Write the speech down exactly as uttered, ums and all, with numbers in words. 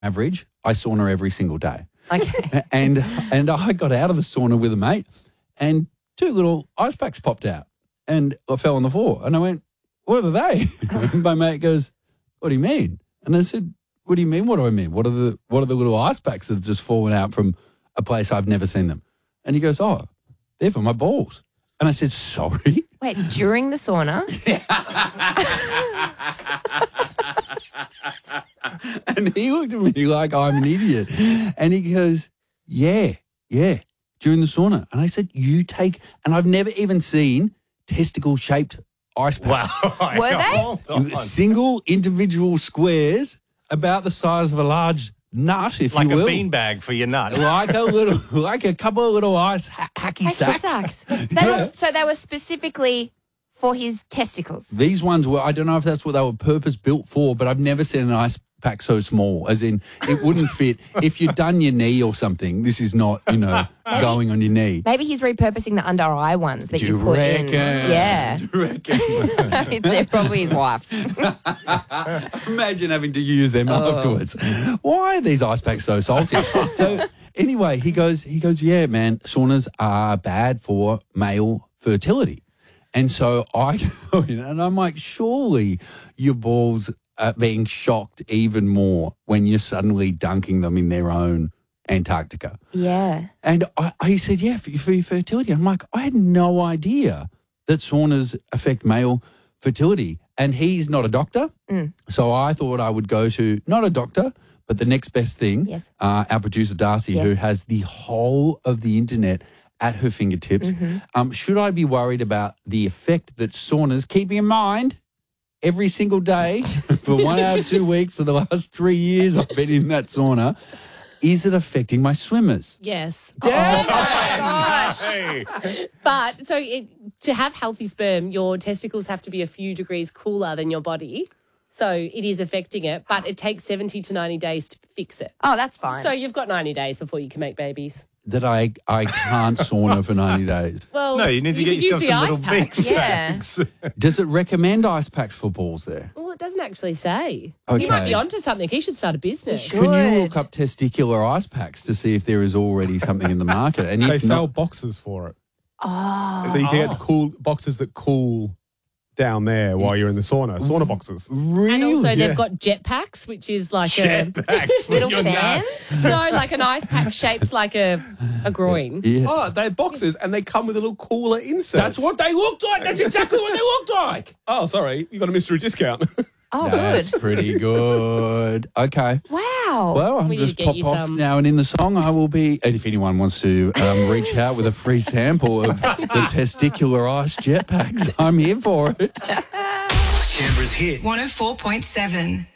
average, I sauna every single day. Okay. And and I got out of the sauna with a mate and two little ice packs popped out and I fell on the floor. And I went, what are they? And my mate goes, what do you mean? And I said, what do you mean, what do I mean? What are the what are the little ice packs that have just fallen out from a place I've never seen them? And he goes, oh, they're for my balls. And I said, sorry? Wait, during the sauna? And he looked at me like I'm an idiot. And he goes, yeah, yeah, during the sauna. And I said, you take, and I've never even seen testicle-shaped ice packs. Wow. Were they? Single individual squares about the size of a large nut, if Like you will. a beanbag for your nut. Like a little, like a couple of little ice ha- hacky, Hacky sacks. sacks. They were, so they were specifically for his testicles. These ones were, I don't know if that's what they were purpose built for, but I've never seen an ice pack so small, as in it wouldn't fit. If you'd done your knee or something, this is not, you know, going on your knee. Maybe he's repurposing the under eye ones that Do you you put reckon? in. Yeah. Do you reckon? They're probably his wife's. Imagine having to use them afterwards. Why are these ice packs so salty? So anyway, he goes, he goes, yeah, man, saunas are bad for male fertility. And so I go in and I'm like, surely your balls are being shocked even more when you're suddenly dunking them in their own Antarctica. Yeah. And I, he said, yeah, for, for your fertility. I'm like, I had no idea that saunas affect male fertility. And he's not a doctor. Mm. So I thought I would go to not a doctor, but the next best thing, Yes. uh, our producer Darcy, Yes. who has the whole of the internet at her fingertips. Mm-hmm. Um, should I be worried about the effect that saunas, keeping in mind, every single day for one hour, two weeks for the last three years I've been in that sauna, is it affecting my swimmers? Yes. Damn! Hey. But so it, to have healthy sperm, your testicles have to be a few degrees cooler than your body. So it is affecting it, but it takes seventy to ninety days to fix it. Oh, that's fine. So you've got ninety days before you can make babies. That I, I can't sauna for ninety days. Well, No, you need to get could yourself use the some ice little packs. bean Yeah. sacks. Does it recommend ice packs for balls there? Well, it doesn't actually say. Okay. He might be onto something. He should start a business. should. Can you Good. look up testicular ice packs to see if there is already something in the market? And They if sell not, boxes for it. oh. So you can get cool boxes that cool down there while you're in the sauna. Sauna boxes. really? And also, Yeah. they've got jet packs, which is like Jetpacks for Little your fans? nuts. a no, like an ice pack shaped like a a groin. Yeah. Oh, they're boxes and they come with a little cooler insert. That's what they looked like. That's exactly what they looked like. Oh, sorry. You got a mystery discount. Oh, That's good. pretty good. Okay. Wow. Well, I'm We need just to get pop you off some. now, and in the song I will be. And if anyone wants to um, reach out with a free sample of the testicular ice jetpacks, I'm here for it. Canberra's hit. one oh four point seven.